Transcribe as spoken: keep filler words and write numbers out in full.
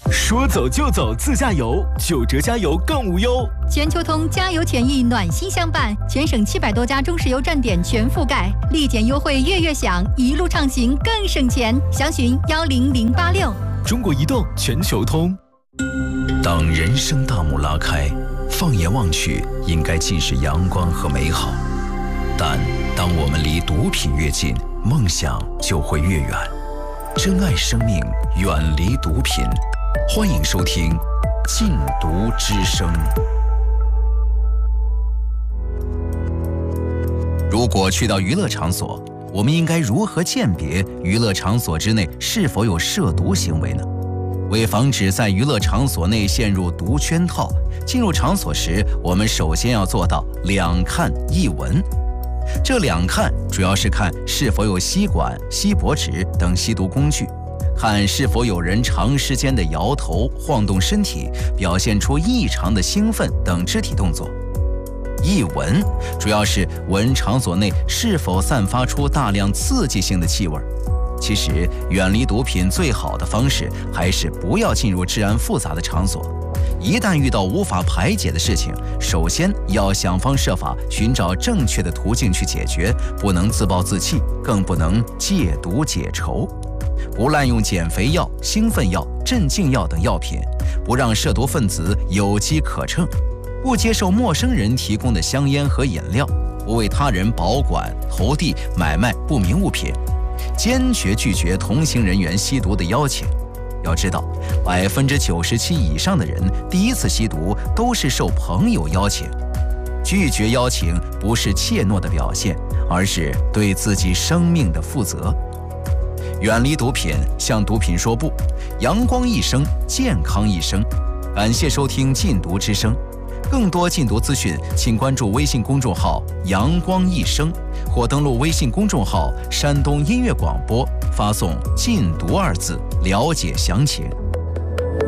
说走就走自驾游，九折加油更无忧。 全球通加油权益暖心相伴，全省七百多家中石油站点全覆盖，立减优惠月月享，一路畅行更省钱。详询幺零零八六。 中国移动全球通。 当人生大幕拉开，放眼望去，应该尽是阳光和美好。但当我们离毒品越近，梦想就会越远。珍爱生命，远离毒品。欢迎收听《禁毒之声》。如果去到娱乐场所，我们应该如何鉴别娱乐场所之内是否有涉毒行为呢？为防止在娱乐场所内陷入毒圈套，进入场所时，我们首先要做到两看一闻。这两看主要是看是否有吸管、吸脖纸等吸毒工具，看是否有人长时间的摇头、晃动身体，表现出异常的兴奋等肢体动作。一闻主要是闻场所内是否散发出大量刺激性的气味。其实，远离毒品最好的方式还是不要进入治安复杂的场所。一旦遇到无法排解的事情，首先要想方设法寻找正确的途径去解决，不能自暴自弃，更不能戒毒解愁。不滥用减肥药、兴奋药、镇静药等药品，不让涉毒分子有机可乘，不接受陌生人提供的香烟和饮料，不为他人保管、投递、买卖不明物品，坚决拒绝同行人员吸毒的邀请。要知道，百分之九十七以上的人第一次吸毒都是受朋友邀请。拒绝邀请不是怯懦的表现，而是对自己生命的负责。远离毒品，向毒品说不，阳光一生，健康一生。感谢收听《禁毒之声》，更多禁毒资讯，请关注微信公众号“阳光一生”，或登录微信公众号“山东音乐广播”，发送“禁毒”二字了解详情。